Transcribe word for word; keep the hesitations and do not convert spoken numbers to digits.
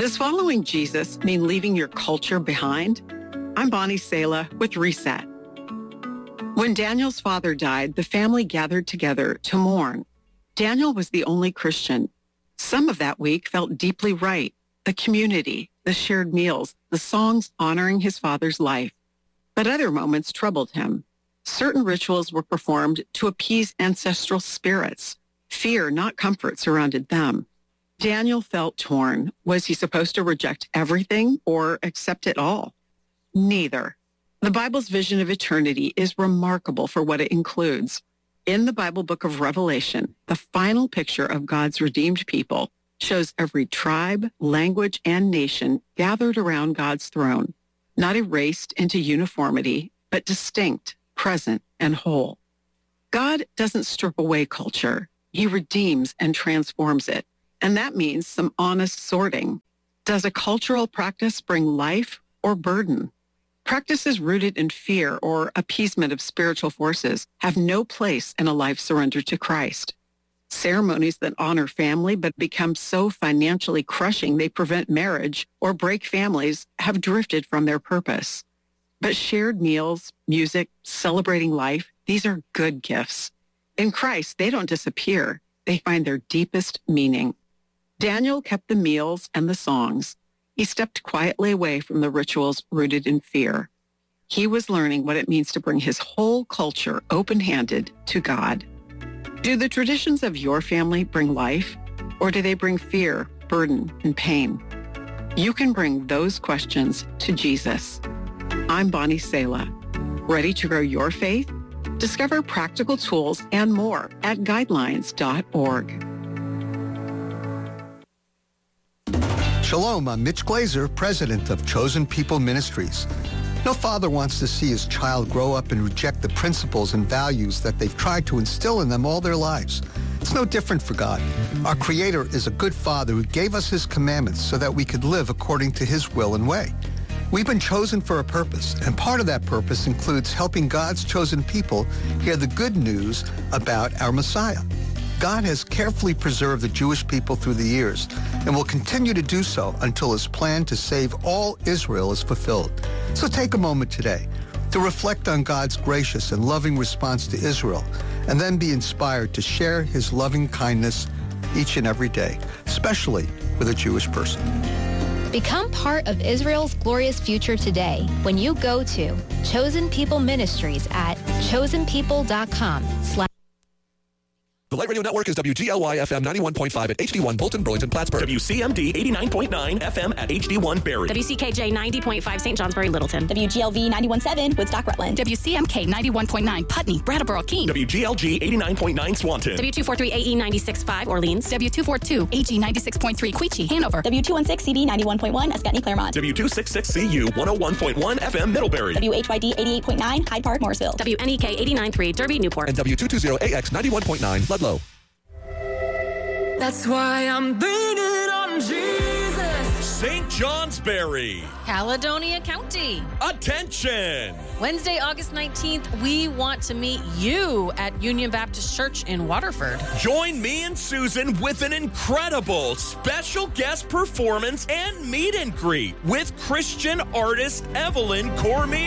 Does following Jesus mean leaving your culture behind? I'm Bonnie Sala with Reset. When Daniel's father died, the family gathered together to mourn. Daniel was the only Christian. Some of that week felt deeply right. The community, the shared meals, the songs honoring his father's life. But other moments troubled him. Certain rituals were performed to appease ancestral spirits. Fear, not comfort, surrounded them. Daniel felt torn. Was he supposed to reject everything or accept it all? Neither. The Bible's vision of eternity is remarkable for what it includes. In the Bible book of Revelation, the final picture of God's redeemed people shows every tribe, language, and nation gathered around God's throne, not erased into uniformity, but distinct, present, and whole. God doesn't strip away culture. He redeems and transforms it. And that means some honest sorting. Does a cultural practice bring life or burden? Practices rooted in fear or appeasement of spiritual forces have no place in a life surrendered to Christ. Ceremonies that honor family but become so financially crushing they prevent marriage or break families have drifted from their purpose. But shared meals, music, celebrating life, these are good gifts. In Christ, they don't disappear. They find their deepest meaning. Daniel kept the meals and the songs. He stepped quietly away from the rituals rooted in fear. He was learning what it means to bring his whole culture open-handed to God. Do the traditions of your family bring life, or do they bring fear, burden, and pain? You can bring those questions to Jesus. I'm Bonnie Sala. Ready to grow your faith? Discover practical tools and more at guidelines dot org. Shalom, I'm Mitch Glazer, president of Chosen People Ministries. No father wants to see his child grow up and reject the principles and values that they've tried to instill in them all their lives. It's no different for God. Our Creator is a good Father who gave us His commandments so that we could live according to His will and way. We've been chosen for a purpose, and part of that purpose includes helping God's chosen people hear the good news about our Messiah. God has carefully preserved the Jewish people through the years and will continue to do so until His plan to save all Israel is fulfilled. So take a moment today to reflect on God's gracious and loving response to Israel, and then be inspired to share His loving kindness each and every day, especially with a Jewish person. Become part of Israel's glorious future today when you go to Chosen People Ministries at chosen people dot com slash The Light Radio Network is W G L Y F M ninety-one point five at H D one Bolton, Burlington, Plattsburgh. W C M D eighty-nine point nine F M at H D one Barrie. W C K J ninety point five Saint Johnsbury, Littleton. W G L V ninety-one point seven Woodstock, Rutland. W C M K ninety-one point nine Putney, Brattleboro, Keene. W G L G eighty-nine point nine Swanton. W two forty-three A E ninety-six point five Orleans. W two forty-two A G ninety-six point three Queechee, Hanover. W two sixteen C B ninety-one point one Escutney, Claremont. W two sixty-six C U one oh one point one F M Middlebury. W H Y D eighty-eight point nine Hyde Park, Morrisville. W N E K eighty-nine point three Derby, Newport. And W two twenty A X ninety-one point nine Ludlow. That's why I'm leaning on Jesus. Saint Johnsbury. Caledonia County. Attention! Wednesday, August nineteenth, we want to meet you at Union Baptist Church in Waterford. Join me and Susan with an incredible special guest performance and meet and greet with Christian artist Evelyn Cormier.